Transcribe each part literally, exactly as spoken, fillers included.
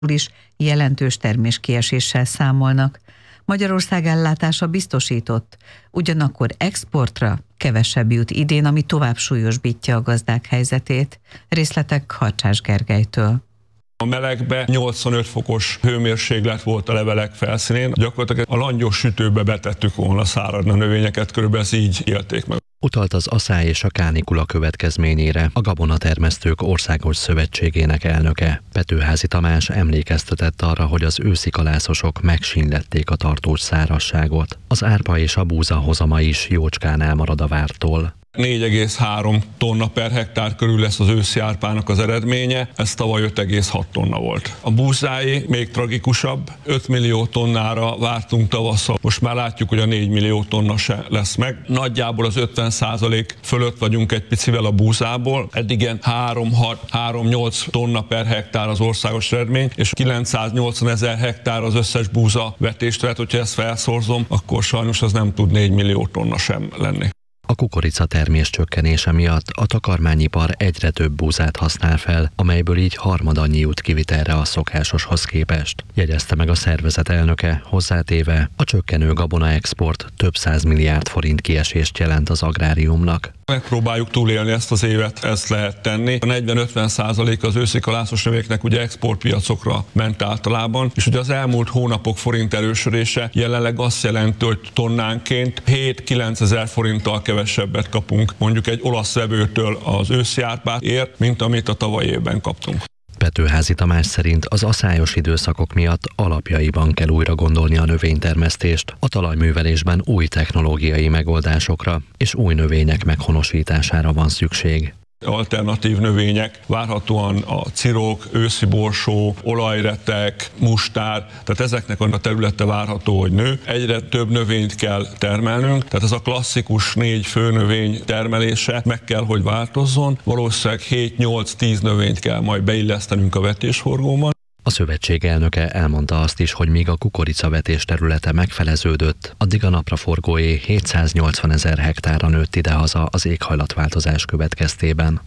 is jelentős terméskieséssel számolnak. Magyarország ellátása biztosított, ugyanakkor exportra kevesebb jut idén, ami tovább súlyosbítja a gazdák helyzetét. Részletek Harcsás Gergelytől. A melegbe nyolcvanöt fokos hőmérséklet volt a levelek felszínén. Gyakorlatilag a langyos sütőbe betettük volna száradna növényeket, körülbelül ez így élték meg. Utalt az aszály és a kánikula következményére a Gabonatermesztők Országos Szövetségének elnöke. Petőházy Tamás emlékeztetett arra, hogy az őszi kalászosok megsínlették a tartós szárazságot. Az árpa és a búza hozama is jócskán elmarad a vártól. négy egész három tonna per hektár körül lesz az őszi árpának az eredménye, ez tavaly öt egész hat tonna volt. A búzáé még tragikusabb, öt millió tonnára vártunk tavasszal, most már látjuk, hogy a négy millió tonna se lesz meg. Nagyjából az ötven százalék fölött vagyunk egy picivel a búzából, eddig ilyen három hat három nyolc tonna per hektár az országos eredmény, és kilencszáznyolcvan ezer hektár az összes búza vetést, tehát hogyha ezt felszorzom, akkor sajnos az nem tud négy millió tonna sem lenni. A kukorica termés csökkenése miatt a takarmányipar egyre több búzát használ fel, amelyből így harmad annyi jut kivitelre a szokásoshoz képest. Jegyezte meg a szervezet elnöke, hozzátéve, a csökkenő gabona export több száz milliárd forint kiesést jelent az agráriumnak. Megpróbáljuk túlélni ezt az évet, ezt lehet tenni. A negyven-ötven százalék az őszi kalászos növényeknek ugye exportpiacokra ment általában, és ugye az elmúlt hónapok forint erősödése jelenleg azt jelenti, hogy tonnánként hét-kilenc ezer forinttal kevesebbet kapunk mondjuk egy olasz vevőtől az őszi árpáért, mint amit a tavalyi évben kaptunk. Petőházy Tamás szerint az aszályos időszakok miatt alapjaiban kell újra gondolni a növénytermesztést, a talajművelésben új technológiai megoldásokra és új növények meghonosítására van szükség. Alternatív növények, várhatóan a cirok, őszi borsó, olajretek, mustár, tehát ezeknek a területe várható, hogy nő. Egyre több növényt kell termelnünk, tehát ez a klasszikus négy főnövény termelése meg kell, hogy változzon. Valószínűleg hét-nyolc-tíz növényt kell majd beillesztenünk a vetésforgóban. A szövetség elnöke elmondta azt is, hogy míg a kukoricavetés területe megfeleződött, addig a napraforgóé hétszáznyolcvan ezer hektárra nőtt idehaza az éghajlatváltozás következtében.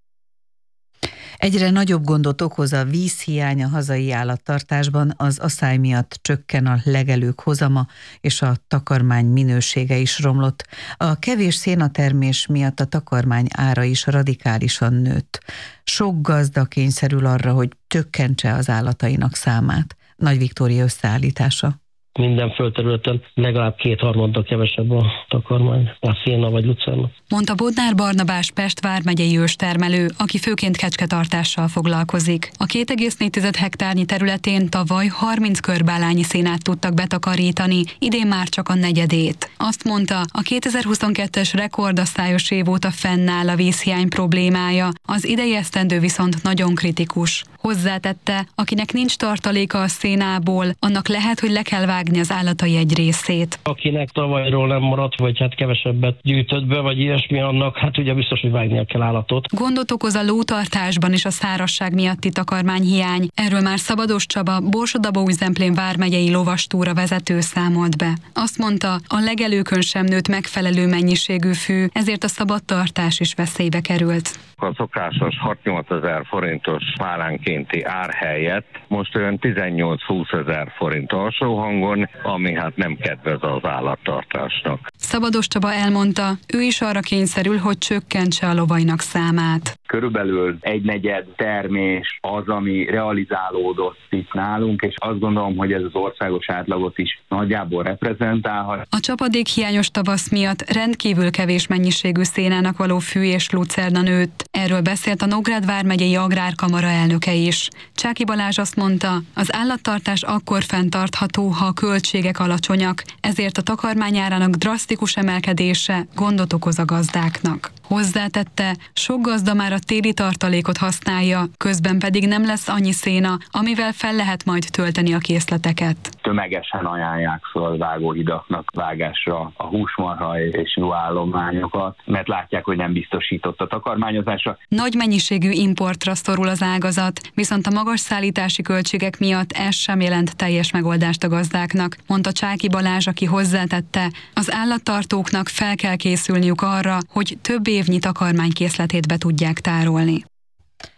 Egyre nagyobb gondot okoz a vízhiány a hazai állattartásban, az aszály miatt csökken a legelők hozama, és a takarmány minősége is romlott. A kevés szénatermés miatt a takarmány ára is radikálisan nőtt. Sok gazda kényszerül arra, hogy csökkentse az állatainak számát. Nagy Viktória összeállítása. Minden földterületen legalább kétharmaddal kevesebb a takarmány, a széna vagy lucerna. Mondta Bodnár Barnabás Pest vármegyei őstermelő, aki főként kecsketartással foglalkozik. A két egész négy hektárnyi területén tavaly harminc körbálányi szénát tudtak betakarítani, idén már csak a negyedét. Azt mondta, a kétezer-huszonkettes rekordaszályos év óta fennáll a vízhiány problémája, az idei esztendő viszont nagyon kritikus. Hozzátette, akinek nincs tartaléka a szénából, annak lehet, hogy le kell vágni az állatai egy részét. Akinek tavalyról nem maradt, vagy hát kevesebbet gyűjtött be, vagy ilyesmi, annak hát ugye biztos, hogy vágnia kell állatot. Gondot okoz a lótartásban is a szárazság miatti takarmányhiány. Erről már Szabados Csaba, Borsod-Abaúj-Zemplén vármegyei lovastúra vezető számolt be. Azt mondta, a legelőkön sem nőtt megfelelő mennyiségű fű, ezért a szabadtartás is veszélybe került. A szokásos hat-nyolc ezer forintos páránkénti ár helyett most olyan tizennyolc-húsz ezer forint alsó hangon, ami hát nem kedvez az állattartásnak. Szabados Csaba elmondta, ő is arra kényszerül, hogy csökkentse a lovainak számát. Körülbelül egynegyed termés az, ami realizálódott itt nálunk, és azt gondolom, hogy ez az országos átlagot is nagyjából reprezentálhat. A csapadékhiányos tavasz miatt rendkívül kevés mennyiségű szénának való fű és lucerna nőtt. Erről beszélt a Nógrád vármegyei Agrárkamara elnöke is. Csáky Balázs azt mondta, az állattartás akkor fenntartható, ha a költségek alacsonyak, ezért a takarmány árának drasztikus emelkedése gondot okoz a gazdáknak. Hozzátette, sok gazda már a téli tartalékot használja, közben pedig nem lesz annyi széna, amivel fel lehet majd tölteni a készleteket. Tömegesen ajánlják föl vágóhidaknak vágásra a húsmarha és juhállományokat, mert látják, hogy nem biztosított a takarmányozásra. Nagy mennyiségű importra szorul az ágazat, viszont a magas szállítási költségek miatt ez sem jelent teljes megoldást a gazdáknak, mondta Csáky Balázs, aki hozzátette, az állattartóknak fel kell készülniük arra, hogy több évnyi takarmánykészletét be tudják tárolni.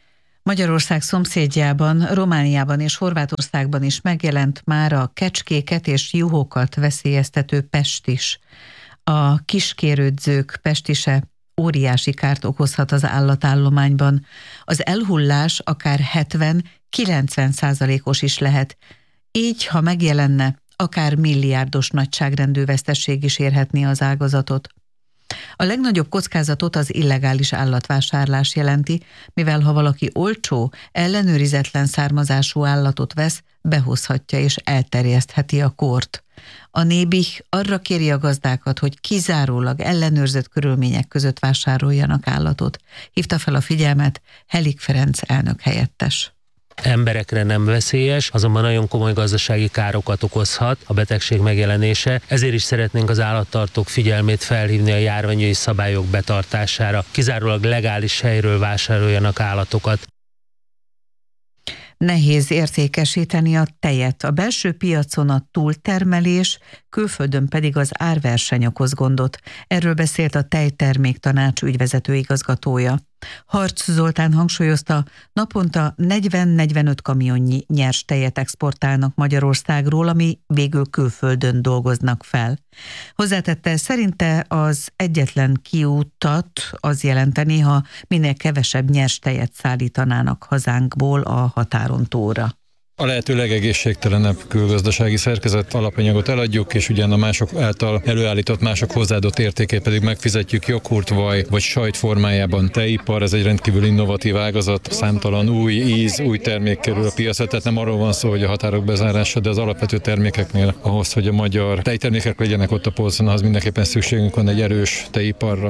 Magyarország szomszédjában, Romániában és Horvátországban is megjelent már a kecskéket és juhokat veszélyeztető pestis. A kiskérődzők pestise óriási kárt okozhat az állatállományban. Az elhullás akár hetven-kilencven százalékos is lehet. Így, ha megjelenne, akár milliárdos nagyságrendű vesztesség is érhetné az ágazatot. A legnagyobb kockázatot az illegális állatvásárlás jelenti, mivel ha valaki olcsó, ellenőrizetlen származású állatot vesz, behozhatja és elterjesztheti a kórt. A Nébih arra kéri a gazdákat, hogy kizárólag ellenőrzött körülmények között vásároljanak állatot. Hívta fel a figyelmet Helik Ferenc elnök helyettes. Emberekre nem veszélyes, azonban nagyon komoly gazdasági károkat okozhat a betegség megjelenése, ezért is szeretnénk az állattartók figyelmét felhívni a járványügyi szabályok betartására. Kizárólag legális helyről vásároljanak állatokat. Nehéz értékesíteni a tejet. A belső piacon a túltermelés, külföldön pedig az árverseny okoz gondot. Erről beszélt a Tejtermék Tanács ügyvezető igazgatója. Harcz Zoltán hangsúlyozta, naponta negyven-negyvenöt kamionnyi nyers tejet exportálnak Magyarországról, ami végül külföldön dolgoznak fel. Hozzátette, szerinte az egyetlen kiutat az jelenteni, ha minél kevesebb nyers tejet szállítanának hazánkból a határon túlra. A lehető legegészségtelenebb külgazdasági szerkezet alapanyagot eladjuk, és ugyan a mások által előállított mások hozzáadott értékét pedig megfizetjük joghurt, vaj vagy sajt formájában. Tejipar, ez egy rendkívül innovatív ágazat, számtalan új íz, új termék kerül a piacra, tehát nem arról van szó, hogy a határok bezárása, de az alapvető termékeknél ahhoz, hogy a magyar tejtermékek legyenek ott a polcon, az mindenképpen szükségünk van egy erős tejiparra.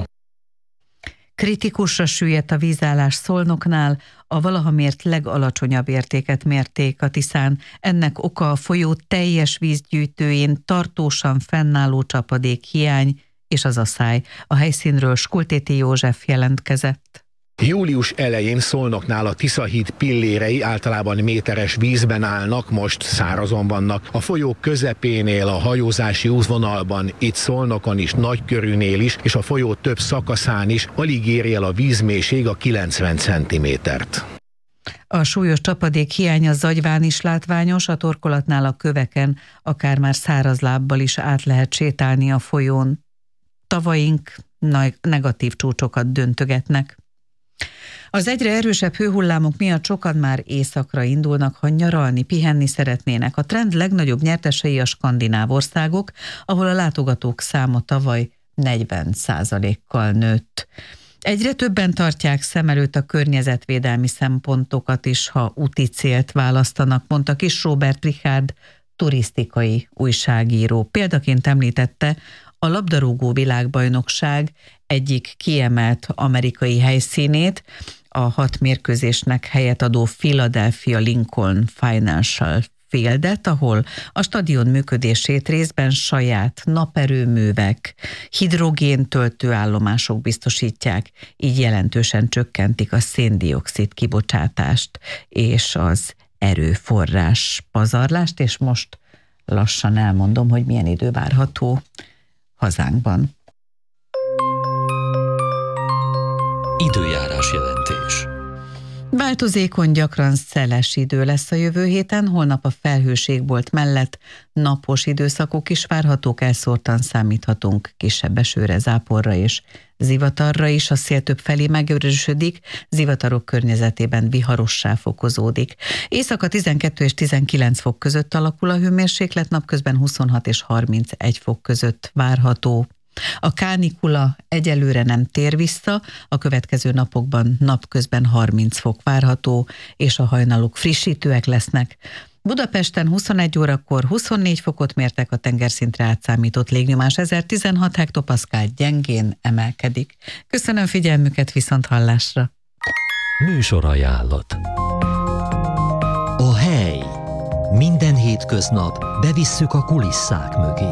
Kritikusra süllyedt a vízállás Szolnoknál, a valaha mért legalacsonyabb értéket mérték a Tiszán. Ennek oka a folyó teljes vízgyűjtőjén tartósan fennálló csapadék hiány és az aszály. A helyszínről Skultéti József jelentkezett. Július elején Szolnoknál a Tiszahíd pillérei általában méteres vízben állnak, most szárazon vannak. A folyó közepénél, a hajózási útvonalban, itt Szolnokon is, Nagykörűnél is, és a folyó több szakaszán is alig éri el a vízmélység a kilencven centimétert. A súlyos csapadék hiánya Zagyván is látványos, a torkolatnál a köveken akár már száraz lábbal is át lehet sétálni a folyón. Tavaink negatív csúcsokat döntögetnek. Az egyre erősebb hőhullámok miatt sokan már északra indulnak, ha nyaralni, pihenni szeretnének. A trend legnagyobb nyertesei a skandináv országok, ahol a látogatók száma tavaly negyven százalékkal nőtt. Egyre többen tartják szem előtt a környezetvédelmi szempontokat is, ha úti célt választanak, mondta Kis Róbert Richárd, turisztikai újságíró. Példaként említette a labdarúgó világbajnokság egyik kiemelt amerikai helyszínét, a hat mérkőzésnek helyet adó Philadelphia Lincoln Financial Fieldet, ahol a stadion működését részben saját naperőművek, hidrogén töltőállomások biztosítják, így jelentősen csökkentik a széndioxid kibocsátást és az erőforrás pazarlást, és most lassan elmondom, hogy milyen idő várható hazánkban. Időjárás jelentés. Változékony, gyakran szeles idő lesz a jövő héten, holnap a felhőségbolt mellett napos időszakok is várhatók, elszórtan számíthatunk kisebb esőre, záporra és zivatarra is, a szél több felé megerősödik, zivatarok környezetében viharossá fokozódik. Éjszaka tizenkettő és tizenkilenc fok között alakul a hőmérséklet, napközben huszonhat és harmincegy fok között várható. A kánikula egyelőre nem tér vissza, a következő napokban napközben harminc fok várható, és a hajnalok frissítőek lesznek. Budapesten huszonegy órakor huszonnégy fokot mértek, a tengerszintre átszámított légnyomás ezertizenhat hektopaszkál gyengén emelkedik. Köszönöm figyelmüket, viszont hallásra! Műsorajánlat. A hely. Minden hétköznap bevisszük a kulisszák mögé.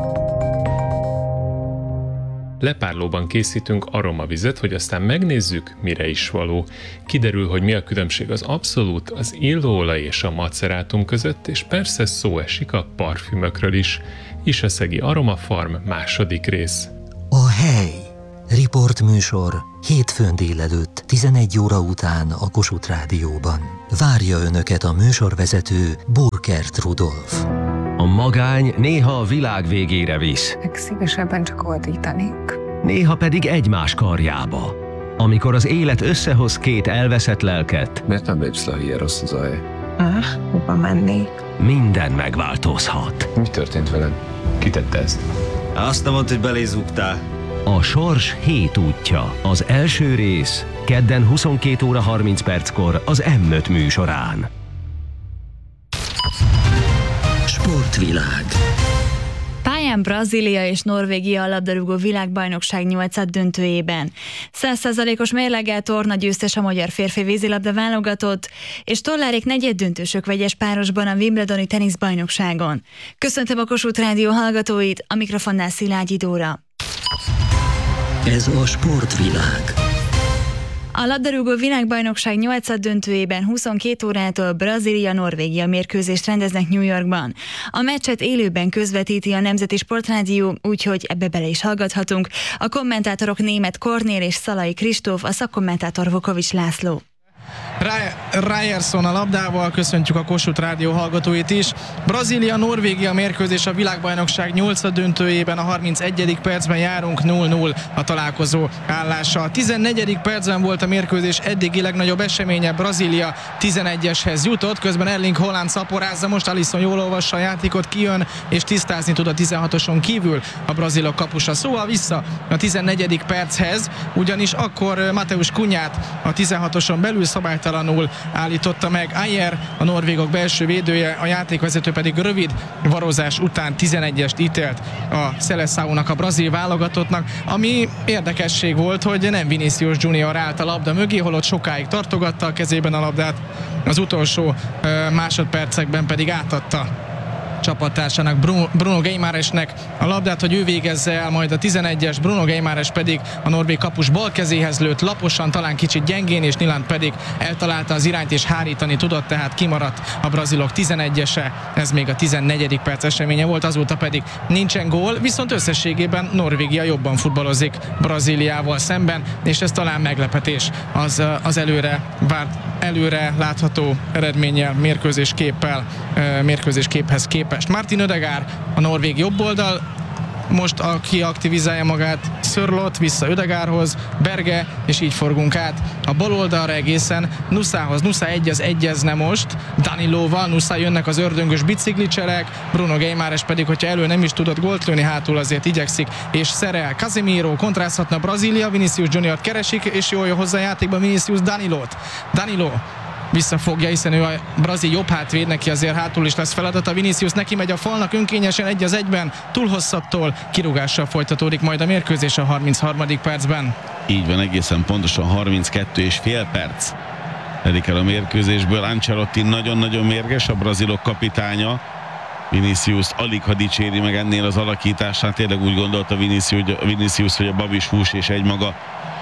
Lepárlóban készítünk aromavizet, hogy aztán megnézzük, mire is való. Kiderül, hogy mi a különbség az abszolút, az illóolaj és a macerátum között, és persze szó esik a parfümökről is. Iseszegi Aromafarm második rész. A hely. Riportműsor hétfőn délelőtt tizenegy óra után a Kossuth Rádióban. Várja Önöket a műsorvezető Burkert Rudolf. A magány néha a világ végére visz. Legszívesebben csak ordítanék. Néha pedig egymás karjába. Amikor az élet összehoz két elveszett lelket. Miért nem lépsz le, ha ilyen rossz az a hely? Ah, hova mennék? Minden megváltozhat. Mi történt veled? Ki tette ezt? Azt nem mondta, hogy belézugtál. A sors hét útja. Az első rész kedden huszonkét óra harminc perckor az M öt műsorán. Sportvilág. Pályán Brazília és Norvégia a labdarúgó világbajnokság nyolcad döntőjében. száz százalékos mérleggel torna győztes a magyar férfi vízilabda válogatott, és Tollárék negyeddöntősök vegyes párosban a Wimbledoni teniszbajnokságon. Köszöntöm a Kossuth Rádió hallgatóit, a mikrofonnál Szilágyi Dóra. Ez a sportvilág. A labdarúgó világbajnokság nyolcad döntőjében huszonkét órától Brazília-Norvégia mérkőzést rendeznek New Yorkban. A meccset élőben közvetíti a Nemzeti Sportrádió, úgyhogy ebbe bele is hallgathatunk. A kommentátorok Németh Kornél és Szalai Kristóf, a szakkommentátor Vukovics László. Ryerson a labdával, köszöntjük a Kossuth Rádió hallgatóit is. Brazília-Norvégia mérkőzés a világbajnokság nyolcad döntőjében, a harmincegyedik percben járunk, nulla nulla a találkozó állása. A tizennegyedik percben volt a mérkőzés eddigi legnagyobb eseménye, Brazília tizenegyeshez jutott, közben Erling Haaland szaporázza, most Alisson jól olvassa a játékot, kijön és tisztázni tud a tizenhatoson kívül a brazilok kapusa. Szóval vissza a tizennegyedik perchez, ugyanis akkor Mateusz Kunyát a tizenhatoson belül szabálytalanul állította meg Ajer, a norvégok belső védője, a játékvezető pedig rövid varozás után tizenegyest ítélt a Seleção-nak, a brazil válogatottnak, ami érdekesség volt, hogy nem Vinicius Junior állt a labda mögé, holott sokáig tartogatta a kezében a labdát, az utolsó másodpercekben pedig átadta csapattársának, Bruno Guimarãesnek a labdát, hogy ő végezze el majd a tizenegyes, Bruno Guimarães pedig a norvég kapus bal kezéhez lőtt laposan, talán kicsit gyengén, és Nyland pedig eltalálta az irányt és hárítani tudott, tehát kimaradt a brazilok tizenegyese, ez még a tizennegyedik perc eseménye volt, azóta pedig nincsen gól, viszont összességében Norvégia jobban futballozik Brazíliával szemben, és ez talán meglepetés az, az előre várt, előre látható eredménnyel, mérkőzésképpel, mérkőzésképhez képest. Martin Ödegaard, a norvég jobb oldal, most aki aktivizálja magát, Sörloth vissza Ödegaardhoz, Berge, és így forgunk át a bal oldalra egészen Nuszához. Nuszá egyez egyezne most Danilóval, Nuszá jönnek az ördöngös biciklicserek, Bruno Guimarães pedig, hogyha elő nem is tudott gólt lőni, hátul azért igyekszik és szerel. Casemiro kontrázhatna Brazília, Vinicius Junior keresik, és jól jön hozzá a játékba Vinicius Danilót. Danilo visszafogja, hiszen ő a brazil jobb hátvéd, neki azért hátul is lesz feladata. Vinicius neki megy a falnak önkényesen egy az egyben, túl hosszabbtól, kirúgással folytatódik majd a mérkőzés a harmincharmadik percben. Így van, egészen pontosan harminckettő és fél perc telik el a mérkőzésből. Ancelotti nagyon-nagyon mérges, a brazilok kapitánya. Vinicius alig ha dicséri meg ennél az alakítását, tényleg úgy gondolta Vinicius, Vinicius hogy a babis hús és egymaga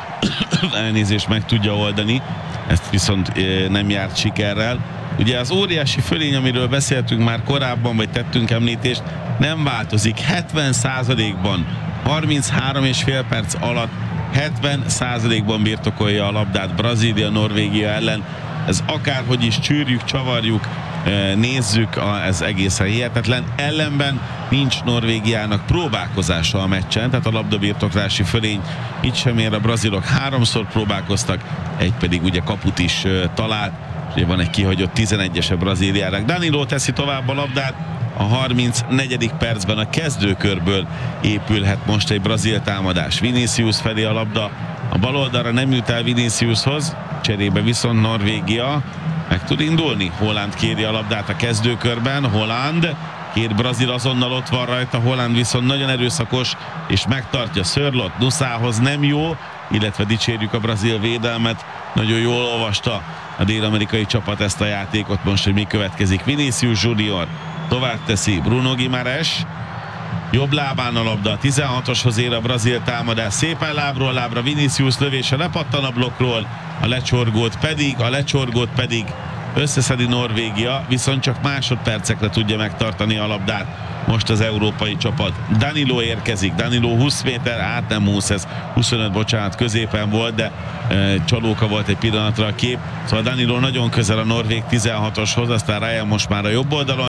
elnézést meg tudja oldani, ezt viszont nem járt sikerrel. Ugye az óriási fölény, amiről beszéltünk már korábban, vagy tettünk említést, nem változik. hetven százalékban, harminchárom és fél perc alatt hetven százalékban birtokolja a labdát Brazília Norvégia ellen. Ez akárhogy is csűrjük, csavarjuk, nézzük, ez egészen hihetetlen. Ellenben nincs Norvégiának próbálkozása a meccsen, tehát a labdabirtoklási fölény itt sem ér, a brazilok háromszor próbálkoztak, egy pedig ugye kaput is talált, ugye van egy kihagyott tizenegyes a Brazíliának. Danilo teszi tovább a labdát, a harmincnegyedik percben a kezdőkörből épülhet most egy brazil támadás. Vinicius felé a labda, a bal oldalra nem jut el Viniciushoz, cserébe viszont Norvégia meg tud indulni. Haaland kéri a labdát a kezdőkörben, Haaland, két brazil azonnal ott van rajta, Haaland viszont nagyon erőszakos, és megtartja Sörloth, Nuszához nem jó, illetve dicsérjük a brazil védelmet, nagyon jól olvasta a dél-amerikai csapat ezt a játékot, most, hogy mi következik. Vinicius Junior tovább teszi, Bruno Guimarães, jobb lábán a labda, a tizenhatoshoz ér a brazil támadás, szépen lábról lábra Vinicius lövése, lepattan a blokkról, a lecsorgót pedig, a lecsorgót pedig összeszedi Norvégia, viszont csak másodpercekre tudja megtartani a labdát most az európai csapat. Danilo érkezik, Danilo húsz méter, át nem húsz, ez huszonöt, bocsánat, középen volt, de e, csalóka volt egy pillanatra a kép. Szóval Danilo nagyon közel a norvég tizenhatoshoz, aztán Ryan most már a jobb oldalon.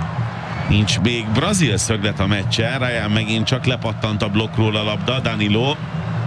Nincs még brazil szöglet a meccsen, Ryan megint csak lepattant a blokkról a labda, Danilo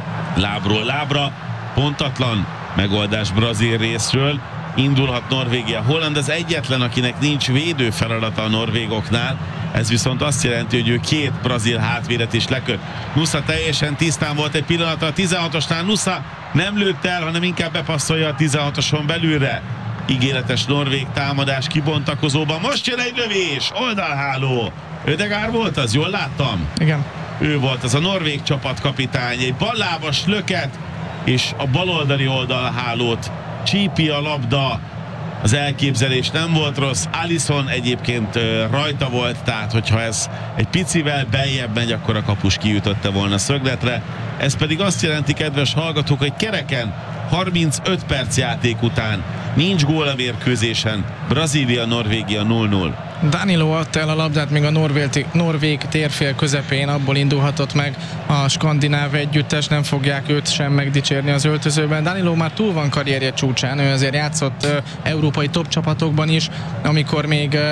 lábról lábra, pontatlan megoldás brazil részről, indulhat Norvégia. Holland az egyetlen, akinek nincs védő feladata a norvégoknál, ez viszont azt jelenti, hogy ő két brazil hátvédet is leköt. Nusa teljesen tisztán volt egy pillanatra a tizenhatosnál, Nusa nem lőtt el, hanem inkább bepasszolja a tizenhatoson belülre. Ígéretes norvég támadás kibontakozóban. Most jön egy lövés, oldalháló. Ödegaard volt az, jól láttam? Igen. Ő volt az a norvég csapatkapitány, egy ballábas löket, és a baloldali oldalhálót csípi a labda. Az elképzelés nem volt rossz, Alisson egyébként rajta volt, tehát hogyha ez egy picivel beljebb megy, akkor a kapus kiütötte volna szögletre. Ez pedig azt jelenti, kedves hallgatók, hogy kereken harmincöt perc játék után nincs gól a mérkőzésen. Brazília-Norvégia null null. Danilo adta el a labdát még a norvég, norvég térfél közepén, abból indulhatott meg a skandináv együttes, nem fogják őt sem megdicsérni az öltözőben. Danilo már túl van karrierje csúcsán, ő azért játszott uh, európai top csapatokban is, amikor még uh,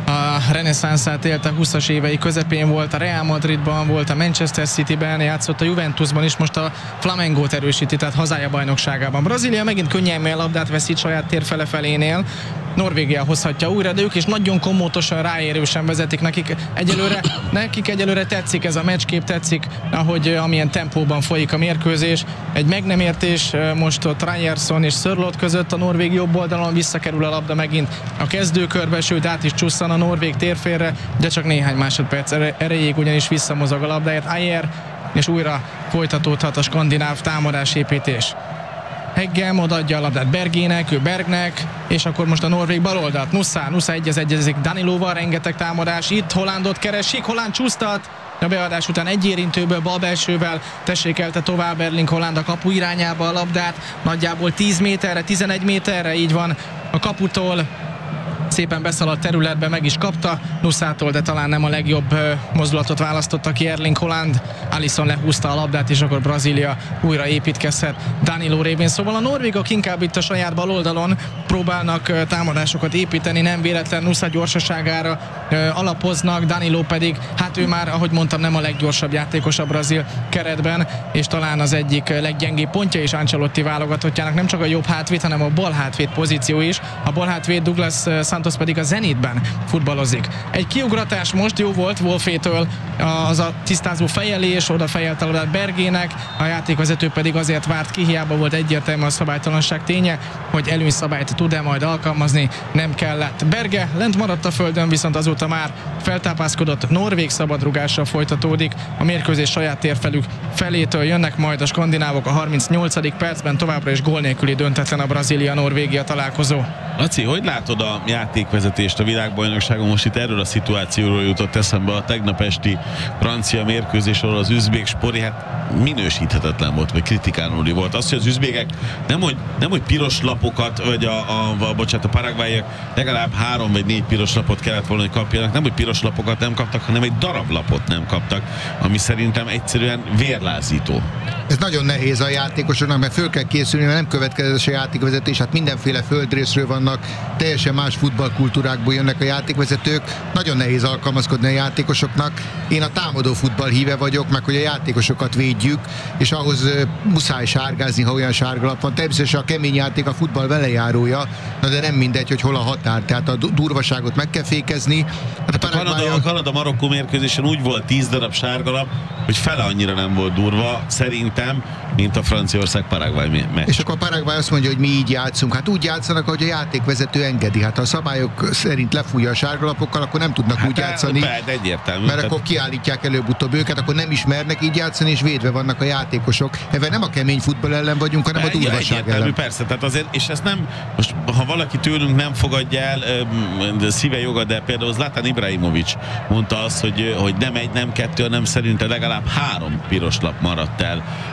a reneszánszát élte, húszas évei közepén volt, a Real Madridban volt, a Manchester Cityben, játszott a Juventusban is, most a Flamengo-t erősíti, tehát hazája bajnokságában. Brazília megint könnyen a labdát veszít saját térfele felénél, Norvégia hozhatja újra, de ők is nagyon komótosan, ráérősen vezetik. Nekik egyelőre, nekik egyelőre tetszik ez a meccskép, tetszik, ahogy amilyen tempóban folyik a mérkőzés. Egy meg nem értés most ott Ryerson és Sörloth között, a norvég jobb oldalon visszakerül a labda megint a kezdőkörbe, sőt át is csusszan a norvég térfélre, de csak néhány másodperc erejéig, ugyanis visszamozog a labdáért Ajer, és újra folytatódhat a skandináv támadásépítés. Heggem odaadja a labdát Bergének, ő Bergnek, és akkor most a norvég baloldalt. Nusa, Nusa egyez egyezik Danilóval, rengeteg támadás, itt Hollandot keresik, Holland csúsztat, a beadás után egy érintőből, bal belsővel tessékelte tovább Erling Haaland a kapu irányába a labdát, nagyjából tíz méterre, tizenegy méterre, így van a kaputól, szépen beszaladt területbe, meg is kapta Nusától, de talán nem a legjobb mozdulatot választotta ki Erling Haaland. Alisson lehúzta a labdát, és akkor Brazília újra építkezhet Danilo révén. Szóval a norvégok inkább itt a saját bal oldalon próbálnak támadásokat építeni, nem véletlen Nusa gyorsaságára alapoznak, Danilo pedig, hát ő már, ahogy mondtam, nem a leggyorsabb játékos a brazil keretben, és talán az egyik leggyengébb pontja is Ancelotti válogatottjának, nem csak a jobb hátvéd, hanem a bal hátvéd pozíció is. A bal hátvéd Douglas Santos pedig a Zenitben futballozik. Egy kiugratás most jó volt Wolfétől, az a tisztázó fejelés, oda fejelte a labdát Bergének, a játékvezető pedig azért várt ki, hiába volt egyértelmű a szabálytalanság ténye, hogy előnyszabályt tud-e majd alkalmazni, nem kellett. Berge lent maradt a földön, viszont azóta már feltápászkodott, norvég szabadrugással folytatódik, a mérkőzés saját térfelük felétől jönnek majd a skandinávok a harmincnyolcadik percben, továbbra is gól nélküli döntetlen a Brazília-Norvégia találkozó. Laci, hogy látod a játékvezetést a világbajnokságon? Most itt erről a szituációról jutott eszembe a tegnap esti francia mérkőzésről, az üzbék spori, hát minősíthetetlen volt, vagy kritikálódi volt. Az, hogy az üzbégek nem hogy, nem, hogy piros lapokat, vagy a, a, a, bocsánat, a paraguayiak legalább három vagy négy piros lapot kellett volna, hogy kapjanak. Nem, hogy piros lapokat nem kaptak, hanem egy darab lapot nem kaptak, ami szerintem egyszerűen vérlázító. Ez nagyon nehéz a játékosoknak, mert föl kell készülni, mert nem következetes a játékvezetés, hát mindenféle földrészről vannak, teljesen más futballkultúrákból jönnek a játékvezetők, nagyon nehéz alkalmazkodni a játékosoknak. Én a támadó futball híve vagyok, meg hogy a játékosokat védjük, és ahhoz muszáj sárgázni, ha olyan sárgalap van. Természetesen a kemény játék a futball velejárója, na de nem mindegy, hogy hol a határ, tehát a durvaságot meg kell fékezni. Hát a Kanada, a Kanada-Marokkó mérkőzésen úgy volt tíz darab sárgalap, hogy fele annyira nem volt durva, szerintem, mint a Franciaország-Paraguay meccs. És akkor a Paraguay azt mondja, hogy mi így játszunk. Hát úgy játszanak, hogy a játékvezető engedi. Hát ha a szabályok szerint lefújja a sárgalapokkal, akkor nem tudnak hát úgy játszani. Be, egyértelmű. Mert akkor kiállítják előbb-utóbb őket, akkor nem ismernek így játszani, és védve vannak a játékosok. Ebben nem a kemény futball ellen vagyunk, hanem a durvaság ellen. Persze, tehát azért, és ezt nem, most ha valaki tőlünk nem fogadja el, de szíve joga, de például Zlatan Ibrahimovic mondta azt, hogy, hogy nem egy, nem kettő, hanem szerinte legalább három piros lap maradt el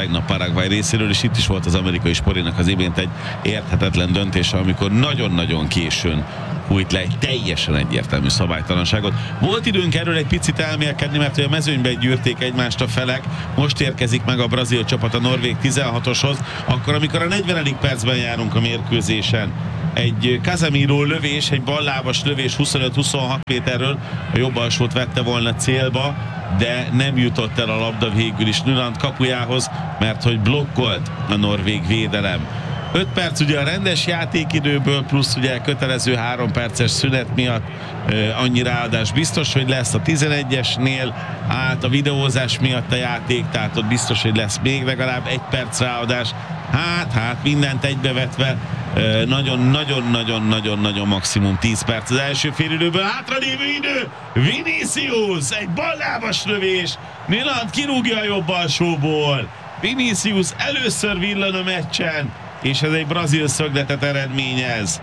tegnap Paraguay részéről, és itt is volt az amerikai Sporinak az imént egy érthetetlen döntése, amikor nagyon-nagyon későn fújt le egy teljesen egyértelmű szabálytalanságot. Volt időnk erről egy picit elmélkedni, mert hogy a mezőnyben gyűrték egymást a felek, most érkezik meg a brazil csapat a norvég tizenhatoshoz, akkor amikor a negyvenedik percben járunk a mérkőzésen, egy Casemiro lövés, egy ballábas lövés huszonöt-huszonhat méterről, a jobb alsót vette volna célba, de nem jutott el a labda végül is Nyland kapujához, mert hogy blokkolt a norvég védelem. öt perc ugye a rendes játékidőből, plusz ugye kötelező három perces szünet miatt e, annyi ráadás biztos, hogy lesz. A tizenegyesnél állt a videózás miatt a játék, tehát ott biztos, hogy lesz még legalább egy perc ráadás. Hát, hát mindent egybevetve nagyon-nagyon-nagyon-nagyon-nagyon maximum tíz perc az első félidőből. Hátralévő idő, Vinicius, egy ballábas lövés, Nyland kirúgja a jobb alsóból. Vinicius először villan a meccsen, és ez egy brazil szögletet eredményez.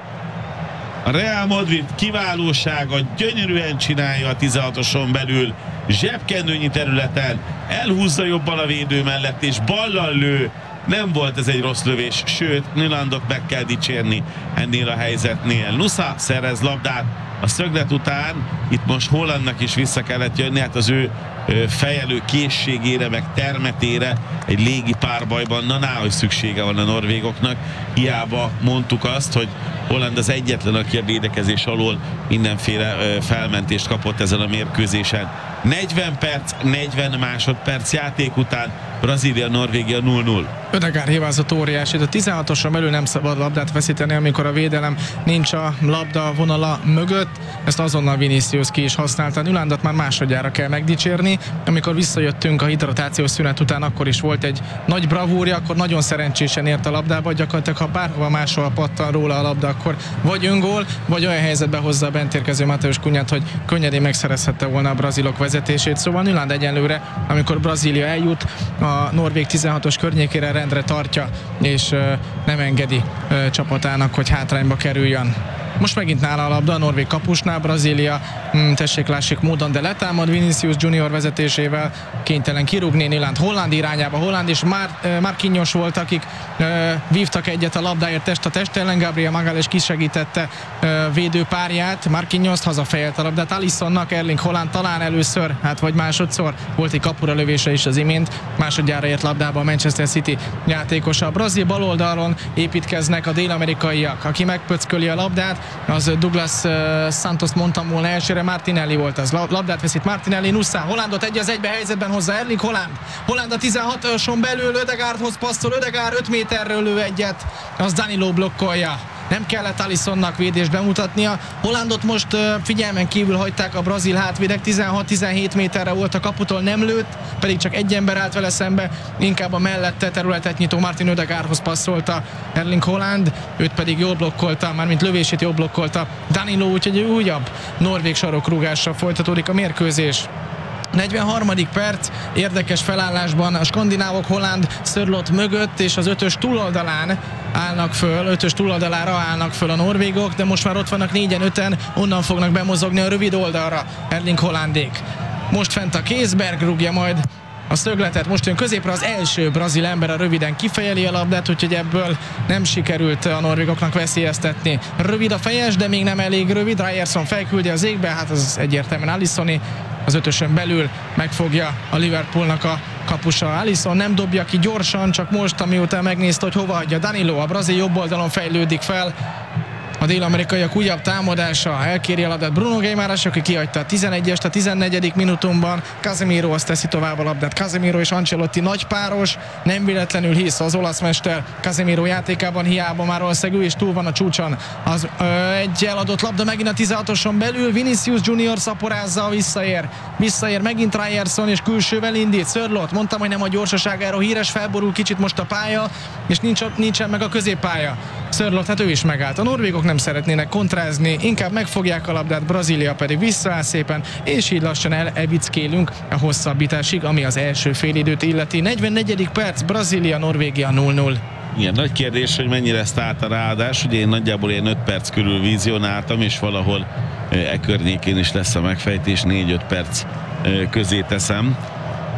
A Real Madrid kiválósága, gyönyörűen csinálja a tizenhatoson belül, zsebkendőnyi területen, elhúzza jobban a védő mellett, és ballal lő. Nem volt ez egy rossz lövés, sőt, Nylandot meg kell dicsérni ennél a helyzetnél. Nusa szerez labdát a szöglet után, itt most Haalandnak is vissza kellett jönni, hát az ő fejelő készségére, meg termetére egy légi párbajban, na ná, hogy szüksége van a norvégoknak. Hiába mondtuk azt, hogy Haaland az egyetlen, aki a védekezés alól mindenféle felmentést kapott ezen a mérkőzésen. negyven perc, negyven másodperc játék után Brazília-Norvégia null null. Ödegaard hibázott óriási, de tizenhatoson belül nem szabad labdát veszíteni, amikor a védelem nincs a labda vonala mögött. Ezt azonnal Vinicius ki is használta. Nylandot már másodjára kell megdicsérni. Amikor visszajöttünk a hidratációs szünet után, akkor is volt egy nagy bravúrja, akkor nagyon szerencsésen ért a labdába, gyakorlatilag ha bárhova máshol pattan róla a labda, akkor vagy öngól, vagy olyan helyzetbe hozza a bent érkező Mateus Cunhát, hogy könnyedén megszerezhette volna a brazilok vezetését. Szóval Nyland egyenlőre, amikor Brazília eljut, a norvég tizenhatos környékére rendre tartja, és nem engedi csapatának, hogy hátrányba kerüljön. Most megint nála a labda, a norvég kapusnál, Brazília hm, tessék-lássék módon, de letámad Vinicius Junior vezetésével, kénytelen kirúgni Nyland Haaland irányába. Haaland és Mar- Marquinhos volt, akik uh, vívtak egyet a labdáért test a test ellen, Gabriel Magalhaes kisegítette uh, védőpárját, Marquinhos hazafejelt a labdát Alissonnak, Erling Haaland talán először, hát vagy másodszor, volt egy kapura lövése is az imént, másodjára ért labdába a Manchester City játékosa. A brazil baloldalon építkeznek a dél-amerikaiak, aki megpöcköli a labdát, az Douglas uh, Santos mondtam volna elsőre, Martinelli volt az. Labdát veszít Martinelli, Nusa, Haalandot egy az egybe helyzetben hozza Erling Haaland. Haaland a tizenhatoson belül Ödegaardhoz passzol, Ödegaard öt méterről lő egyet, az Danilo blokkolja. Nem kellett Alissonnak védést bemutatnia. Haalandot most uh, figyelmen kívül hagyták a brazil hátvédek, tizenhat-tizenhét méterre volt a kaputól, nem lőtt, pedig csak egy ember állt vele szembe, inkább a mellette területet nyitó Martin Ödegaardhoz passzolta Erling Haaland, őt pedig jól blokkolta, mármint lövését jól blokkolta Danilo, úgyhogy újabb norvég sarokrúgással folytatódik a mérkőzés. negyvenharmadik perc, érdekes felállásban a skandinávok Haaland Sörloth mögött, és az ötös túloldalán állnak föl, ötös túloldalára állnak föl a norvégok, de most már ott vannak négyen, öten, onnan fognak bemozogni a rövid oldalra Erling Haalandék. Most fent a Kézberg rúgja majd a szögletet, most jön középre az első brazil ember, a röviden kifejeli a labdát, úgyhogy ebből nem sikerült a norvégoknak veszélyeztetni. Rövid a fejes, de még nem elég rövid, Ryerson felküldi az égbe, hát az egyértelműen Alissoni, az ötösön belül megfogja a Liverpoolnak a kapusa. Alisson nem dobja ki gyorsan, csak most, amiután megnézte, hogy hova adja Danilo, a brazil jobb oldalon fejlődik fel. A dél-amerikaiak újabb támadása, elkéri a labdát Bruno Guimaraes, aki kihagyta a tizenegyest a tizennegyedik minutumban. Casemiro azt teszi tovább a labdát. Casemiro és Ancelotti nagy páros, nem véletlenül hisz az olasz mester Casemiro játékában, hiába már valószínűleg ő is túl van a csúcson. Az ö, egy eladott labda megint a tizenhatoson belül, Vinicius Junior szaporázza, visszaér. Visszaér megint Ryerson, és külsővel indít. Sörloth, mondtam, hogy nem a gyorsaságáról híres, felborul kicsit most a pálya, és nincs, nincsen meg a középpálya. Sörloth, hát ő is megállt. A norvégok nem szeretnének kontrázni, inkább megfogják a labdát, Brazília pedig visszaáll szépen, és így lassan elevickélünk a hosszabbításig, ami az első félidőt illeti. negyvennegyedik perc, Brazília, Norvégia null null. Igen, nagy kérdés, hogy mennyire ezt állt a ráadás. Ugye én nagyjából ilyen öt perc körül vizionáltam, és valahol e környékén is lesz a megfejtés, négy-öt perc közé teszem.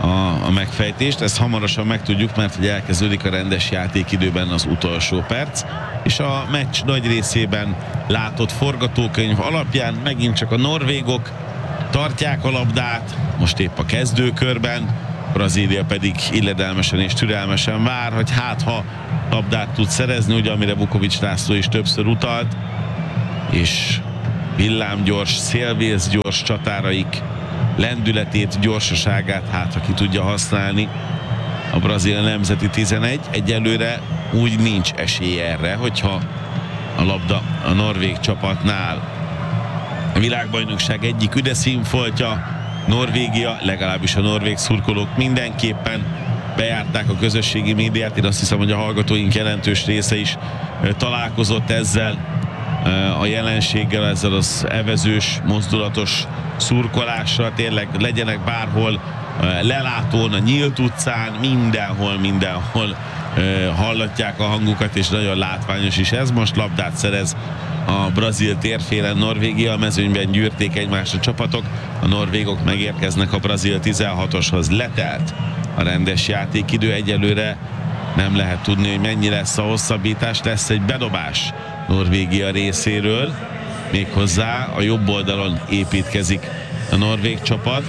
a, a megfejtést. Ezt hamarosan megtudjuk, mert hogy elkezdődik a rendes játékidőben az utolsó perc, és a meccs nagy részében látott forgatókönyv alapján megint csak a norvégok tartják a labdát, most épp a kezdőkörben, Brazília pedig illedelmesen és türelmesen vár, hogy hát ha labdát tud szerezni, ugye amire Vukovics László is többször utalt, és villámgyors, szélvészgyors csatáraik lendületét, gyorsaságát hát ha ki tudja használni a brazil nemzeti tizenegy. Egyelőre úgy nincs esély erre, hogyha a labda a norvég csapatnál. A világbajnokság egyik üde színfoltja, Norvégia, legalábbis a norvég szurkolók mindenképpen bejárták a közösségi médiát. Én azt hiszem, hogy a hallgatóink jelentős része is találkozott ezzel a jelenséggel, ezzel az evezős, mozdulatos szurkolással. Tényleg legyenek bárhol, lelátón, a nyílt utcán, mindenhol, mindenhol hallatják a hangukat, és nagyon látványos is ez. Most labdát szerez a brazil térfélen Norvégia, a mezőnyben gyűrték egymást a csapatok, a norvégok megérkeznek a brazil tizenhatoshoz. Letelt a rendes játékidő, egyelőre nem lehet tudni, hogy mennyi lesz a hosszabbítás. Lesz egy bedobás Norvégia részéről, méghozzá a jobb oldalon építkezik a norvég csapat,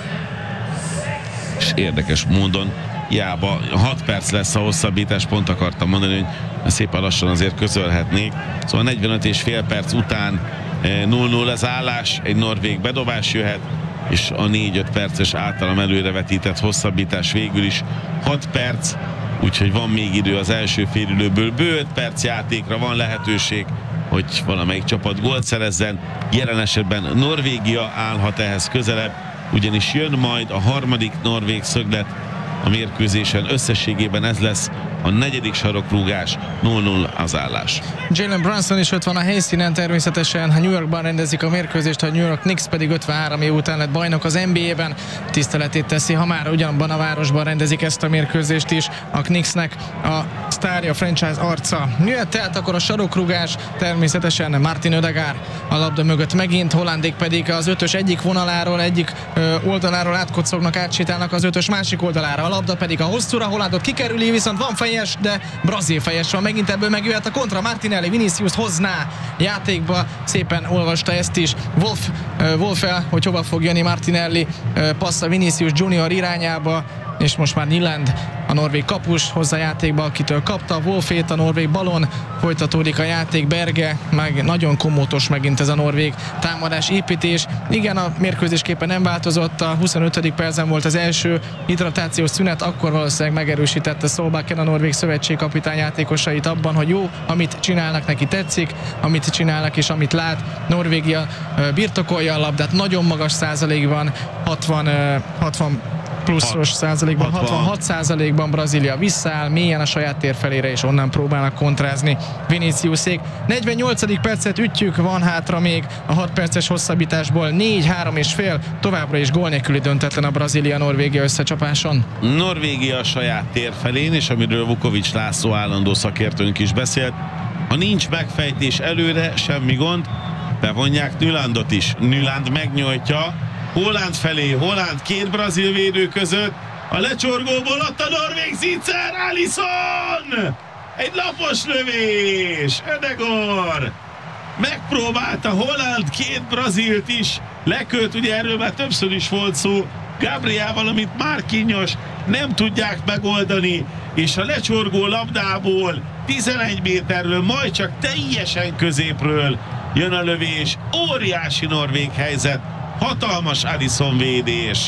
és érdekes módon hiába hat perc lesz a hosszabbítás, pont akartam mondani, hogy szépen lassan azért közölhetnék. Szóval negyvenöt és fél perc után nulla nulla az állás, egy norvég bedobás jöhet, és a négy-öt perces általam előrevetített hosszabbítás végül is hat perc, úgyhogy van még idő az első félidőből. Bő öt perc játékra van lehetőség, hogy valamelyik csapat gólt szerezzen. Jelen esetben Norvégia állhat ehhez közelebb, ugyanis jön majd a harmadik norvég szöglet a mérkőzésen. Összességében ez lesz a negyedik sarokrúgás, nulla nulla az állás. Jalen Brunson is ott van a helyszínen, természetesen New Yorkban rendezik a mérkőzést, a New York Knicks pedig ötvenhárom év után lett bajnok az en bé á-ben, tiszteletét teszi, ha már ugyanabban a városban rendezik ezt a mérkőzést is. A Knicksnek a sztárja, a franchise arca. Miért telt akkor a sarokrúgás? Természetesen Martin Ödegaard a labda mögött megint, Hollandék pedig az ötös egyik vonaláról, egyik ö, oldaláról átkocognak, átsétálnak az ötös másik oldalára. A labda pedig a hosszúra, Hollandot kikerüli, viszont van fejes, de brazil fejes van, megint ebből megjöhet a kontra. Martinelli Vinicius hozná játékba, szépen olvasta ezt is Wolf, uh, Wolf el, hogy hova fog jönni Martinelli, uh, passza Vinicius Junior irányába, és most már Nyland, a norvég kapus hozza játékba, akitől kapta Wolfét, a norvég balon, folytatódik a játék, Berge, meg nagyon komótos megint ez a norvég támadás építés. Igen, a mérkőzésképpen nem változott, a huszonötödik percen volt az első hidratációs szünet, akkor valószínűleg megerősítette Solbakken, a norvég szövetségkapitány játékosait abban, hogy jó, amit csinálnak, neki tetszik, amit csinálnak és amit lát. Norvégia birtokolja a labdát, nagyon magas százalékban, hatvan, hatvan pluszos százalékban, hatvanhat százalékban Brazília visszaáll, mélyen a saját tér felére, és onnan próbálnak kontrázni Viniciusék. negyvennyolcadik percet ütjük, van hátra még a hat perces hosszabbításból, négy három és fél, továbbra is gól nélküli döntetlen a Brazília-Norvégia összecsapáson. Norvégia a saját tér felén, és amiről Vukovics László állandó szakértőnk is beszélt, ha nincs megfejtés előre, semmi gond, bevonják Nylandot is. Nyland megnyújtja Holland felé, Holland két brazil védő között, a lecsorgóból ott a norvég zicser, Alisson! Egy lapos lövés, Ödegaard! Megpróbálta Holland két brazilt is, lekölt, ugye erről már többször is volt szó, Gabriel, amit Marquinhos nem tudják megoldani, és a lecsorgó labdából tizenegy méterről, majd csak teljesen középről jön a lövés, óriási norvég helyzet, hatalmas Alisson védés.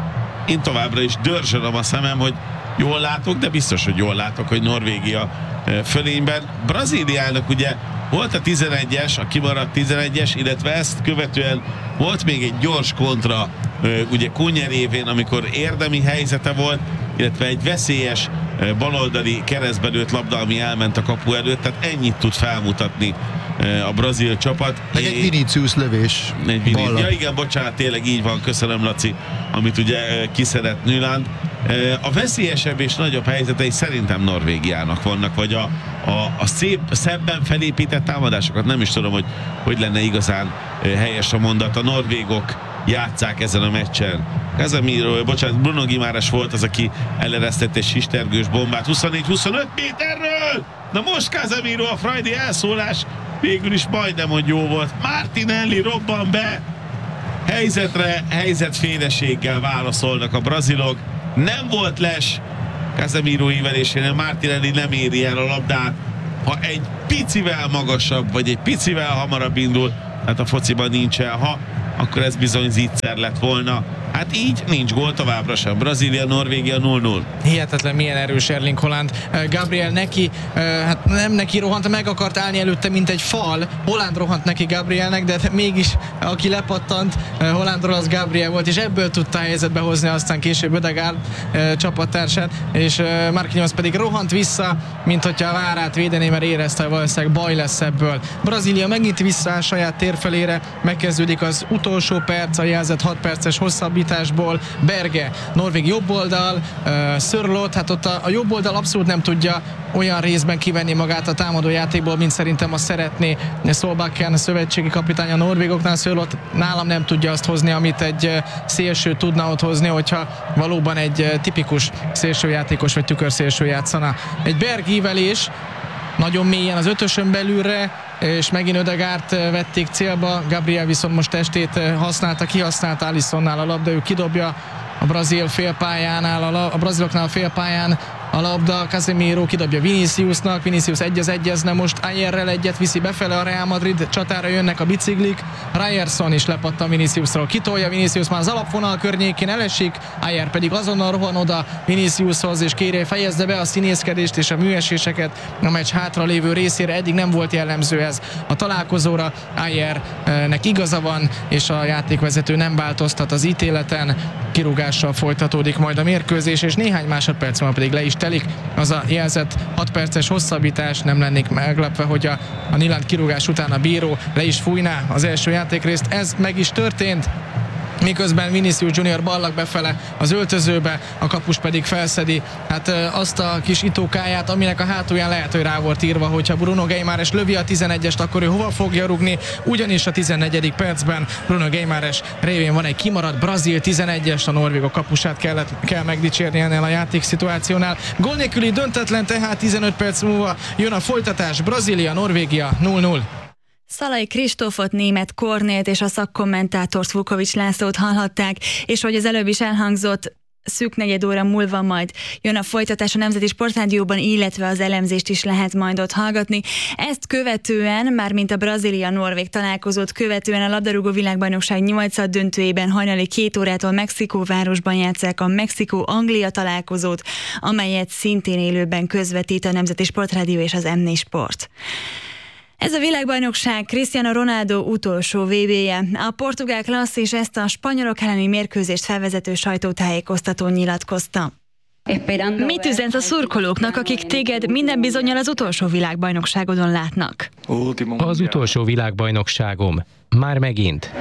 Én továbbra is dörzsölöm a szemem, hogy jól látok, de biztos, hogy jól látok, hogy Norvégia fölényben. Brazíliának ugye volt a tizenegyes, a kimaradt tizenegyes, illetve ezt követően volt még egy gyors kontra, ugye Cunha révén, amikor érdemi helyzete volt, illetve egy veszélyes baloldali keresztbe lőtt labda, ami elment a kapu előtt, tehát ennyit tud felmutatni a brazil csapat. Meg egy Vinicius lövés. Egy Vinicius. Ja igen, bocsánat, tényleg így van, köszönöm Laci, amit ugye kiszedett Nyland. A veszélyesebb és nagyobb helyzetei szerintem Norvégiának vannak, vagy a, a, a szép, szebben felépített támadásokat, nem is tudom, hogy hogy lenne igazán helyes a mondat. A norvégok játsszák ezen a meccsen. Casemiro, bocsánat, Bruno Guimaraes volt az, aki eleresztett egy sistergős bombát huszonnégy huszonöt méterről! Na most Casemiro, a frajdi elszólás végül is majdnem, hogy jó volt. Martinelli robban be, helyzetre, helyzetféleséggel válaszolnak a brazilok. Nem volt les Casemiro ívelésénél, Martinelli nem éri el a labdát. Ha egy picivel magasabb, vagy egy picivel hamarabb indul, hát a fociban nincsen, ha, akkor ez bizony zicser lett volna. Hát így nincs gól továbbra sem. Brazília, Norvégia null null. Hihetetlen, milyen erős Erling Haaland. Gabriel neki, hát nem neki rohant, meg akart állni előtte, mint egy fal. Haaland rohant neki Gabrielnek, de mégis aki lepattant Haalandról, az Gabriel volt, és ebből tudta a helyzetbe hozni aztán később Ödegaard csapattársát, és Marquinhos pedig rohant vissza, mint hogyha a várát védené, mert érezte, hogy valószínűleg baj lesz ebből. Brazília megint visszaáll saját térfelére, megkezdődik az utolsó perc, a jelzett hat perces hosszabbításból. Berge, Norvég jobb oldal, uh, Sörloth, hát ott a, a jobb oldal abszolút nem tudja olyan részben kivenni magát a támadó játékból, mint szerintem azt szeretné Solbakken, a szövetségi kapitány a norvégoknál. Sörloth nálam nem tudja azt hozni, amit egy szélső tudna ott hozni, hogyha valóban egy tipikus szélsőjátékos vagy tükörszélső játszana. Egy Berg ívelés, nagyon mélyen az ötösön belülre, és megint Ödegaard vették célba, Gabriel viszont most testét használta, kihasználta Alissonnál a labda, ő kidobja a brazil félpályánál, a, la, a braziloknál a félpályán a labda, Casemiro kidobja Viniciusnak, Vinicius egy az egyezne, most Ayerrel egyet viszi befele a Real Madrid, csatára jönnek a biciklik, Ryerson is lepattan Viniciusról, kitolja Vinicius már az alapvonal környékén, elesik, Ayer pedig azonnal rohan oda Viniciushoz, és kéri, fejezze be a színészkedést és a műeséseket a meccs hátra lévő részére, eddig nem volt jellemző ez a találkozóra. Ayernek igaza van, és a játékvezető nem változtat az ítéleten, kirúgással folytatódik majd a mérkőzés, és néhány másodperc van pedig le is telik az a jelzett hat perces hosszabbítás. Nem lennék meglepve, hogy a, a Nyland kirúgás után a bíró le is fújná az első játékrészt. Ez meg is történt, miközben Vinicius Junior ballak befele az öltözőbe, a kapus pedig felszedi hát azt a kis itókáját, aminek a hátulján lehet, hogy rá volt írva, hogyha Bruno Guimaraes lövi a tizenegyest, akkor ő hova fogja rugni, ugyanis a tizennegyedik percben Bruno Guimaraes révén van egy kimaradt brazil tizenegyes, a norvégok kapusát kellett, kell megdicsérni ennél a játékszituációnál. Gól nélküli döntetlen, tehát tizenöt perc múlva jön a folytatás, Brazília, Norvégia null null. Szalai Kristófot, Németh Kornélt és a szakkommentátort, Vukovics Lászlót hallhatták, és hogy az előbb is elhangzott, szűk negyed óra múlva majd jön a folytatás a Nemzeti Sportrádióban, illetve az elemzést is lehet majd ott hallgatni. Ezt követően, mármint a Brazília-Norvég találkozót követően a labdarúgó világbajnokság nyolcad döntőjében hajnali két órától Mexikóvárosban játsszák a Mexikó-Anglia találkozót, amelyet szintén élőben közvetít a Nemzeti Sportrádió és az em négy Sport. Ez a világbajnokság Cristiano Ronaldo utolsó vé bé-je. A portugál klassz és ezt a spanyolok elleni mérkőzést felvezető sajtótájékoztatón nyilatkozta. Mit üzensz a szurkolóknak, akik téged minden bizonnyal az utolsó világbajnokságodon látnak? Az utolsó világbajnokságom. Már megint.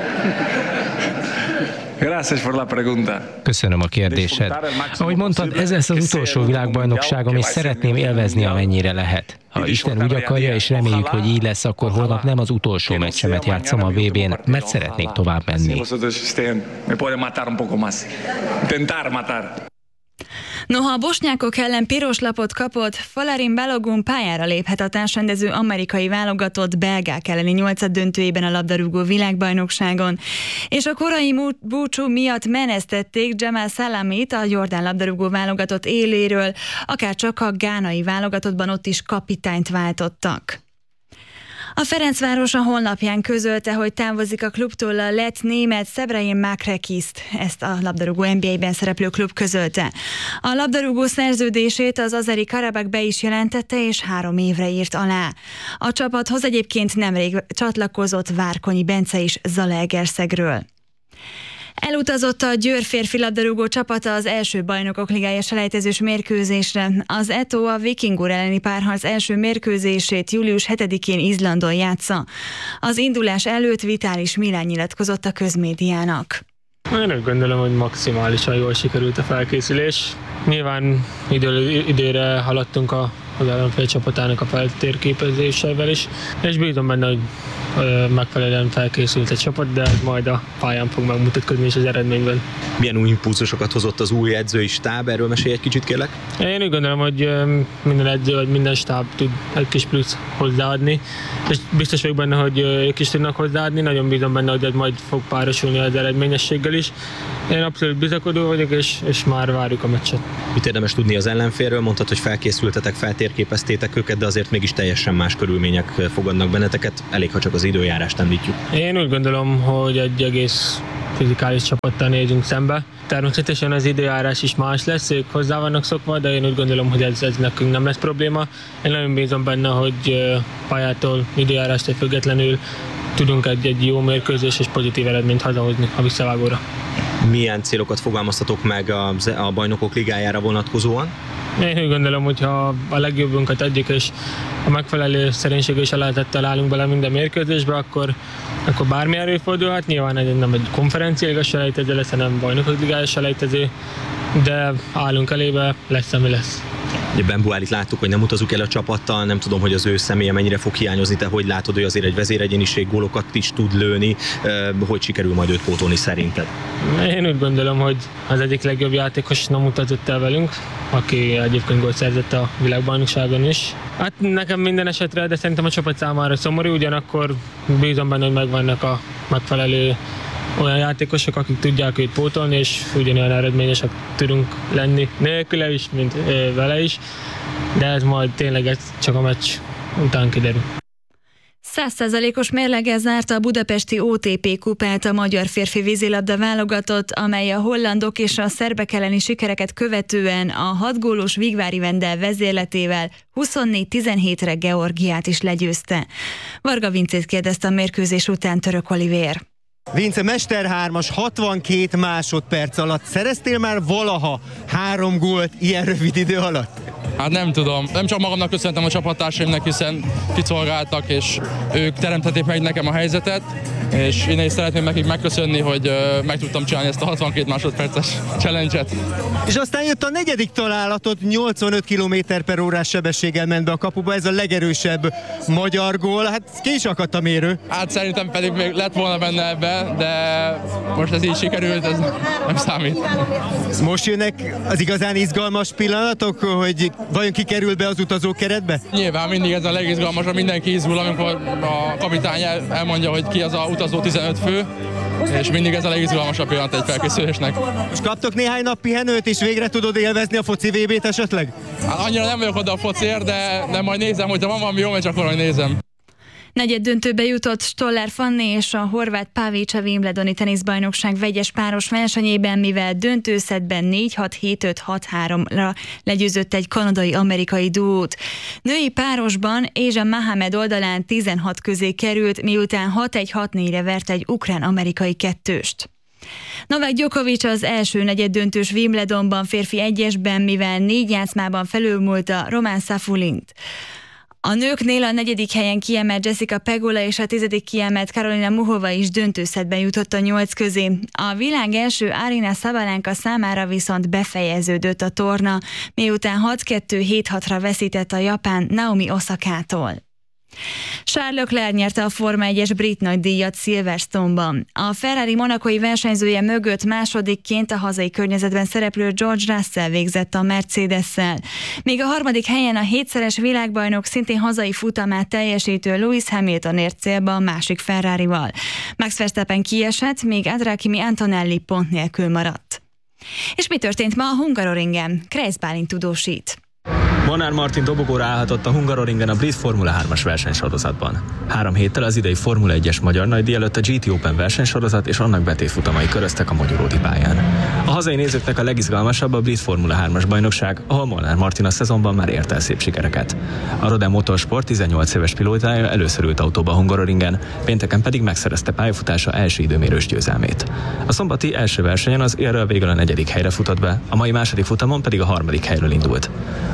Köszönöm a kérdésed. Ahogy mondtad, ez lesz az utolsó világbajnokságom, és szeretném élvezni, amennyire lehet. Ha Isten úgy akarja, és reméljük, hogy így lesz, akkor holnap nem az utolsó meccsemet játszom a vé bén, mert szeretnék tovább menni. Noha a bosnyákok ellen piros lapot kapott, Folarin Balogun pályára léphet a társrendező amerikai válogatott belgák elleni nyolcad döntőjében a labdarúgó világbajnokságon. És a korai búcsú miatt menesztették Jamal Salamit, a jordán labdarúgó válogatott éléről, akár csak a gánai válogatottban ott is kapitányt váltottak. A Ferencváros a honlapján közölte, hogy távozik a klubtól a lett német Severin Makrekiszt, ezt a labdarúgó en bé á-ben szereplő klub közölte. A labdarúgó szerződését az Azeri Karabakh be is jelentette, és három évre írt alá. A csapathoz egyébként nemrég csatlakozott Várkonyi Bence is Zalaegerszegről. Elutazott a Győr férfi labdarúgó csapata az első bajnokok ligája selejtezős mérkőzésre. Az é té o a Vikingur elleni párharc első mérkőzését július hetedikén Izlandon játsza. Az indulás előtt Vitális Milán nyilatkozott a közmédiának. Én úgy gondolom, hogy maximálisan jól sikerült a felkészülés. Nyilván idő, időre haladtunk a az ellenfél csapatának a feltérképezésével is, és bízom benne, hogy megfelelően felkészült egy csapat, de ez majd a pályán fog megmutatkozni és az eredményben. Milyen új impulzusokat hozott az új edzői stáb? Erről mesélj egy kicsit, kérlek. Én úgy gondolom, hogy minden edző, vagy minden stáb tud egy kis plusz hozzáadni, és biztos vagyok benne, hogy ők is tudnak hozzáadni, nagyon bízom benne, hogy ez majd fog párosulni az eredményességgel is. Én abszolút bizakodó vagyok, és, és már várjuk a meccset. Mit érdemes tudni az ellenfélről? Mondtad, hogy felkészültetek, feltérképeztétek őket, de azért mégis teljesen más körülmények fogadnak benneteket, elég, ha csak az időjárást említjük. Én úgy gondolom, hogy egy egész fizikális csapattal nézünk szembe. Természetesen az időjárás is más lesz, ők hozzá vannak szokva, de én úgy gondolom, hogy ez, ez nekünk nem lesz probléma. Én nagyon bízom benne, hogy pályától, időjárástól függetlenül tudunk egy, egy jó mérkőzés és pozitív eredményt hazahozni a visszavágóra. Milyen célokat fogalmaztatok meg a, a Bajnokok Ligájára vonatkozóan? Én úgy gondolom, hogy ha a legjobbunkat adjuk, és a megfelelő szerénység és lehetettel állunk bele minden mérkőzésbe, akkor, akkor bármi előfordulhat. Nyilván ez nem egy konferenciáliga selejtező lesz, hanem Bajnokok Ligája selejtező, de állunk elébe, lesz, ami lesz. Ugye Ben Buálit láttuk, hogy nem utazunk el a csapattal, nem tudom, hogy az ő személye mennyire fog hiányozni, te hogy látod, hogy azért egy vezéregyéniség, gólokat is tud lőni, hogy sikerül majd őt pótolni szerinted? Én úgy gondolom, hogy az egyik legjobb játékos nem utazott el velünk, aki egyébként gólt szerzett a világbajnokságon is. Hát nekem minden esetre, de szerintem a csapat számára szomorú, ugyanakkor bízom benne, hogy megvannak a megfelelő olyan játékosok, akik tudják őt pótolni, és ugyanolyan eredményesek tudunk lenni nélküle is, mint ö, vele is, de ez majd tényleg ez csak a meccs után kiderül. száz százalékos mérleggel zárta a budapesti o té pé kupát a magyar férfi vízilabda válogatott, amely a hollandok és a szerbek elleni sikereket követően a hat gólos Vigvári Vendel vezérletével huszonnégy tizenhétre Georgiát is legyőzte. Varga Vincét kérdezte a mérkőzés után Török Olivér. Vince, mesterhármas hatvankét másodperc alatt. Szereztél már valaha három gólt ilyen rövid idő alatt? Hát nem tudom. Nem csak magamnak köszöntem a csapattársaimnak, hiszen kiszolgáltak, és ők teremtették meg nekem a helyzetet, és én is szeretném nekik megköszönni, hogy uh, meg tudtam csinálni ezt a hatvankét másodperces challenge-et. És aztán jött a negyedik találatot, nyolcvanöt kilométer per órás sebességgel ment be a kapuba, ez a legerősebb magyar gól. Hát ki is akadt a mérő? Hát szerintem pedig még lett volna benne ebbe, de most ez így sikerült, ez nem számít. Most jönnek az igazán izgalmas pillanatok, hogy vajon ki kerül be az utazó keretbe? Nyilván mindig ez a legizgalmasabb, mindenki izgul, amikor a kapitány elmondja, hogy ki az a utazó tizenöt fő, és mindig ez a legizgalmasabb pillanat egy felkészülésnek. Most kaptok néhány nap pihenőt, és végre tudod élvezni a foci vé bét esetleg? Hát annyira nem vagyok oda a fociért, de, de majd nézem, hogyha van valami jó meccs, akkor majd nézem. Negyed döntőbe jutott Stoller Fanni és a horvát Pavic a Wimbledoni teniszbajnokság vegyes páros versenyében, mivel döntőszetben négy hat hét öt hat háromra legyőzött egy kanadai-amerikai duót. Női párosban Ázsa Mohamed oldalán tizenhat közé került, miután hat egy hat négyre vert egy ukrán-amerikai kettőst. Novák Djokovic az első negyeddöntős Wimbledonban férfi egyesben, mivel négy játszmában felülmúlta Roman Safulint. A nőknél a negyedik helyen kiemelt Jessica Pegula és a tizedik kiemelt Karolina Muhova is döntőszetben jutott a nyolc közé. A világ első Aryna Sabalenka számára viszont befejeződött a torna, miután hat kettő hét hatra veszített a japán Naomi Osakától. Charles Leclerc nyerte a Forma egyes brit nagydíjat Silverstone-ban. A Ferrari monakói versenyzője mögött másodikként a hazai környezetben szereplő George Russell végzett a Mercedes-szel. Míg a harmadik helyen a hétszeres világbajnok szintén hazai futamát teljesítő Lewis Hamilton ért célba a másik Ferrarival. Max Verstappen kiesett, míg Adrakimi Antonelli pont nélkül maradt. És mi történt ma a Hungaroringen? Kreisz Bálint tudósít. Molnár Martin dobogóra állhatott a Hungaroringen a brit Formula hármas versenysorozatban. Három héttel az idei Formula egyes magyar nagydíj előtt a gé té Open versenysorozat és annak betétfutamai köröztek a Magyaródi pályán. A hazai nézőknek a legizgalmasabb a brit Formula hármas bajnokság, ahol Molnár Martin a szezonban már ért el szép sikereket. A Roden Motorsport tizennyolc éves pilótája először ült autóba a Hungaroringen, pénteken pedig megszerezte pályafutása első időmérős győzelmét. A szombati első versenyen az érrel végül a negyedik helyre futott be, a mai második futamon pedig a harmadik helyről indult. A huszonöt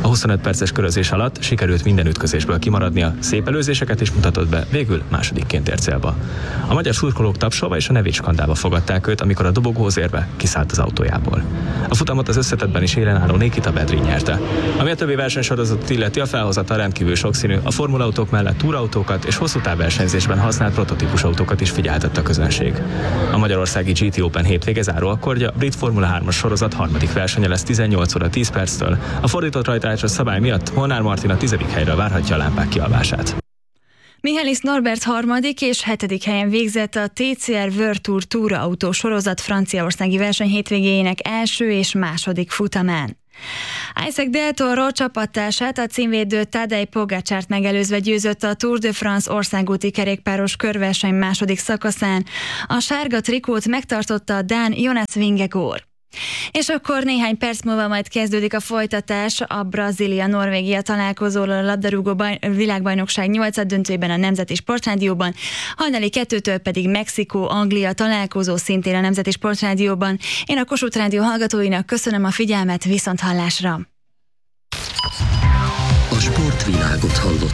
perces körözés alatt sikerült minden ütközésből kimaradnia, szép előzéseket is mutatott be, végül másodikként ért célba. A magyar szurkolók tapsolva és a nevét skandálva fogadták őt, amikor a dobogóhoz érve kiszállt az autójából. A futamot az összetettben is élen álló Nikita Bedrin nyerte. Ami a többi versenysorozatot illeti, a felhozata rendkívül sokszínű, a formulautók mellett túrautókat és hosszú távversenyzésben használt prototípusautókat is figyeltett a közönség. A magyarországi gé té Open hétvége záró akkordja, brit Formula hármas sorozat harmadik versenye lesz tizennyolc óra tíz perctől. A fordított rajtrácsos szabály miatt Molnár Martin a tizedik helyre várhatja a lámpák kialvását. Mihális Norbert harmadik és hetedik helyen végzett a té cé er World Tour túraautó sorozat franciaországi verseny hétvégéjének első és második futamán. Isaac Del Toro csapattársát, a címvédő Tadej Pogačart megelőzve győzött a Tour de France országúti kerékpáros körverseny második szakaszán. A sárga trikót megtartotta a dán Jonas Vingegaard. És akkor néhány perc múlva majd kezdődik a folytatás a Brazília-Norvégia találkozóról a labdarúgó baj- világbajnokság nyolcad döntőjében a Nemzeti Sportrádióban, hajnali kettőtől pedig Mexikó-Anglia találkozó szintén a Nemzeti Sportrádióban. Én a Kossuth Rádió hallgatóinak köszönöm a figyelmet, viszont hallásra! A sportvilágot hallott.